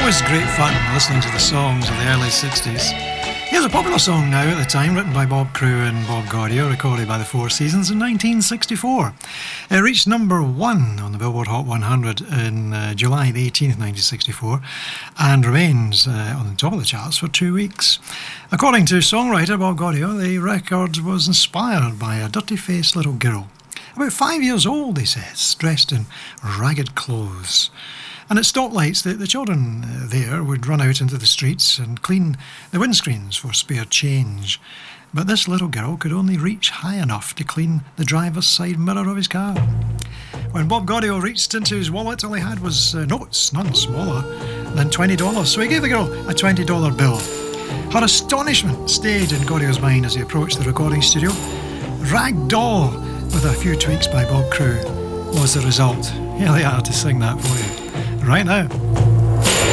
Always great fun listening to the songs of the early 60s. Here's a popular song now at the time, written by Bob Crewe and Bob Gaudio, recorded by the Four Seasons in 1964. It reached number 1 on the Billboard Hot 100 in July the 18th, 1964, and remains on the top of the charts for 2 weeks. According to songwriter Bob Gaudio, the record was inspired by a dirty-faced little girl, about 5 years old, he says, dressed in ragged clothes. And at stoplights, the children there would run out into the streets and clean the windscreens for spare change. But this little girl could only reach high enough to clean the driver's side mirror of his car. When Bob Gaudio reached into his wallet, all he had was notes, none smaller than $20. So he gave the girl a $20 bill. Her astonishment stayed in Gaudio's mind as he approached the recording studio. Rag Doll, with a few tweaks by Bob Crewe, was the result. Here they are to sing that for you right now.